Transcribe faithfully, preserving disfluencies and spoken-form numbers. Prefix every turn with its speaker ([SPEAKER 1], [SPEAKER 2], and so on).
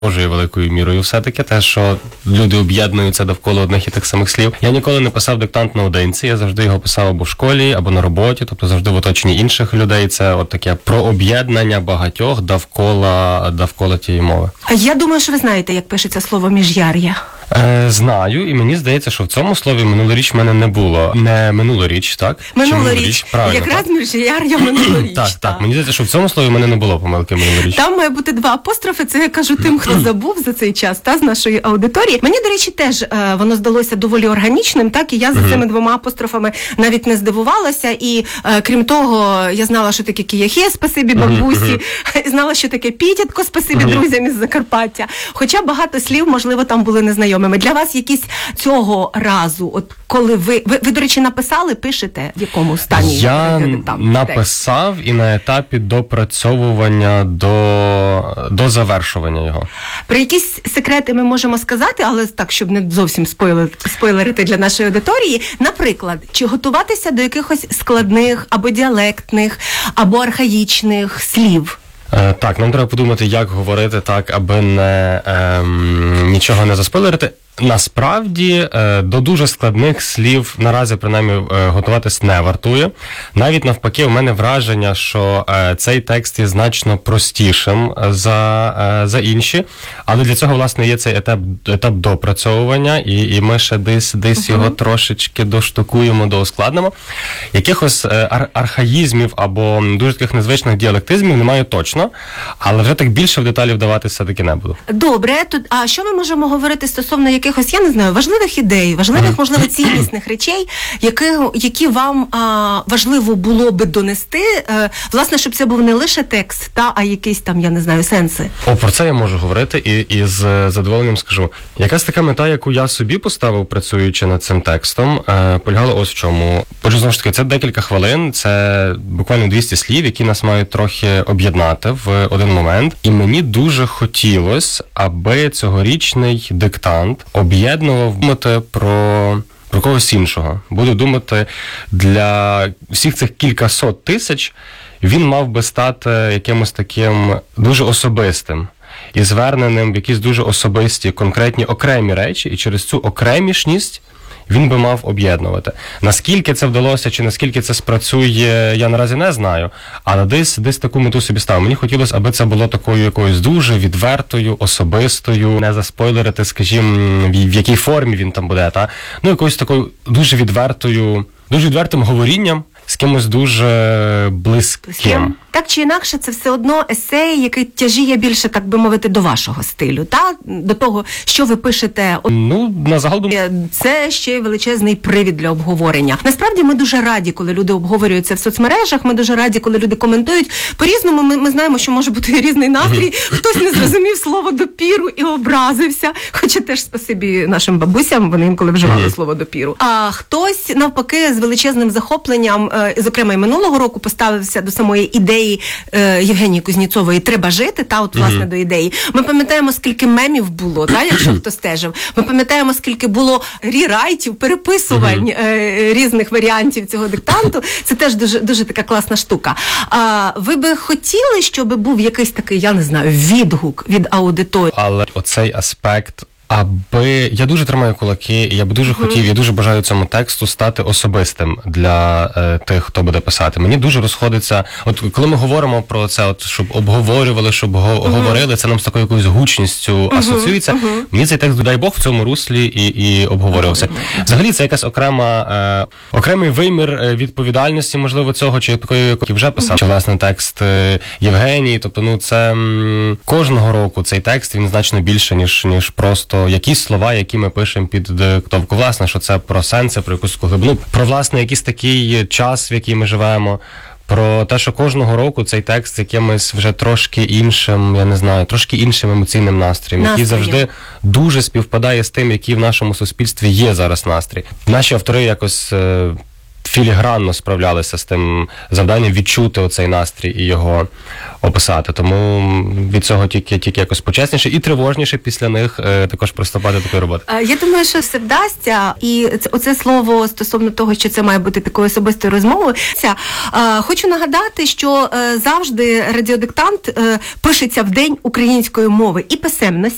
[SPEAKER 1] Божою великою мірою все-таки те, що люди об'єднуються довкола одних і тих самих слів. Я ніколи не писав диктант наодинці, я завжди його писав або в школі, або на роботі, тобто завжди в оточенні інших людей. Це от таке про об'єднання багатьох довкола, довкола тієї мови.
[SPEAKER 2] Я думаю, що ви знаєте, як пишеться слово «міжяр'я».
[SPEAKER 1] Е, знаю, і мені здається, що в цьому слові минулоріч в мене не було. Не минулоріч, так?
[SPEAKER 2] Минулоріч.
[SPEAKER 1] Правильно,
[SPEAKER 2] Якраз
[SPEAKER 1] так?
[SPEAKER 2] «міжяр'я» минулоріч.
[SPEAKER 1] Так, так. Мені здається, що в цьому слові в мене не було помилки минулоріч.
[SPEAKER 2] Там має бути два апострофи, це я кажу тим, хто забув за цей час, та, з нашої аудиторії. Мені, до речі, теж е, воно здалося доволі органічним, так, і я за цими двома апострофами навіть не здивувалася, і е, крім того, я знала, що таке кияхе, спасибі бабусі, знала, що таке підятко, спасибі друзям із Закарпаття. Хоча багато слів, можливо, там були незнайомими. Для вас якісь цього разу, от коли ви, ви, ви, до речі, написали, пишете, в якому стані?
[SPEAKER 1] Я
[SPEAKER 2] там,
[SPEAKER 1] написав і на етапі допрацьовування до, до завершування його.
[SPEAKER 2] Про якісь секрети ми можемо сказати, але так, щоб не зовсім спойлер, спойлерити для нашої аудиторії. Наприклад, чи готуватися до якихось складних або діалектних, або архаїчних слів?
[SPEAKER 1] Е, так, нам треба подумати, як говорити так, аби не, ем, нічого не заспойлерити. Насправді, е, до дуже складних слів наразі, принаймні, е, готуватись не вартує. Навіть навпаки, у мене враження, що е, цей текст є значно простішим за, е, за інші, але для цього, власне, є цей етап, етап допрацьовування, і, і ми ще десь, десь uh-huh. його трошечки доштукуємо, доускладнимо. Якихось е, ар- архаїзмів або дуже таких незвичних діалектизмів немає точно, але вже так більше в деталі вдаватися все-таки не буду.
[SPEAKER 2] Добре, тут, а що ми можемо говорити стосовно якихось, я не знаю, важливих ідей, важливих, можливо, ціннісних речей, які, які вам а, важливо було би донести, а, власне, щоб це був не лише текст, та, а якісь там, я не знаю, сенси?
[SPEAKER 1] О, про це я можу говорити і, і з задоволенням скажу. Якась така мета, яку я собі поставив, працюючи над цим текстом, е, полягала ось в чому. Отже, знову ж таки, це декілька хвилин, це буквально двісті слів, які нас мають трохи об'єднати в один момент. І мені дуже хотілося, аби цьогорічний диктант об'єднував думати про, про когось іншого. Буду думати, для всіх цих кількасот тисяч він мав би стати якимось таким дуже особистим і зверненим в якісь дуже особисті, конкретні, окремі речі, і через цю окремішність він би мав об'єднувати. Наскільки це вдалося, чи наскільки це спрацює, я наразі не знаю, але десь, десь таку мету собі ставив. Мені хотілося, аби це було такою якоюсь дуже відвертою, особистою, не заспойлерити, скажімо, в, в якій формі він там буде, та? Ну, якоюсь такою дуже відвертою, дуже відвертим говорінням з кимось дуже близьким.
[SPEAKER 2] Так чи інакше, це все одно есей, який тяжіє більше, так би мовити, до вашого стилю, та? До того, що ви пишете.
[SPEAKER 1] Ну, на загал
[SPEAKER 2] це ще й величезний привід для обговорення. Насправді, ми дуже раді, коли люди обговорюються в соцмережах, ми дуже раді, коли люди коментують. По-різному ми, ми знаємо, що може бути різний настрій. Хтось не зрозумів слово допіру і образився, хоча теж спасибі нашим бабусям, вони інколи вживали слово допіру. А хтось, навпаки, з величезним захопленням, зокрема, і минулого року поставився до самої ідеї Євгенії Кузніцової «Треба жити», та от, власне, mm-hmm. до ідеї. Ми пам'ятаємо, скільки мемів було, та, якщо хто стежив. Ми пам'ятаємо, скільки було рерайтів, переписувань mm-hmm. е, різних варіантів цього диктанту. Це теж дуже, дуже така класна штука. А ви би хотіли, щоб був якийсь такий, я не знаю, відгук від аудиторії?
[SPEAKER 1] Але оцей аспект, аби... Я дуже тримаю кулаки, і я б дуже mm-hmm. хотів, я дуже бажаю цьому тексту стати особистим для е, тих, хто буде писати. Мені дуже розходиться... От коли ми говоримо про це, от, щоб обговорювали, щоб го- mm-hmm. говорили, це нам з такою якоюсь гучністю mm-hmm. асоціюється. Mm-hmm. Мені цей текст, дай Бог, в цьому руслі і, і обговорювався. Mm-hmm. Взагалі, це якась окрема... Е, окремий вимір відповідальності, можливо, цього, чи такої, який вже писав. Mm-hmm. Чи, власне, текст е, Євгенії. Тобто, ну, це... М, кожного року цей текст, він значно більше, ніж, ніж просто якісь слова, які ми пишемо під диктовку. Власне, що це про сенси, про якусь глибину, про, власне, якийсь такий час, в який ми живемо, про те, що кожного року цей текст з якимось вже трошки іншим, я не знаю, трошки іншим емоційним настроєм, який завжди дуже співпадає з тим, який в нашому суспільстві є зараз настрій. Наші автори якось е, філігранно справлялися з тим завданням відчути оцей настрій і його описати. Тому від цього тільки, тільки якось почесніше і тривожніше після них е, також приступати до такої роботи.
[SPEAKER 2] Я думаю, що все вдасться. І це, оце слово стосовно того, що це має бути такою особистою розмовою. Ця, е, хочу нагадати, що е, завжди радіодиктант е, пишеться в День української мови і писемності.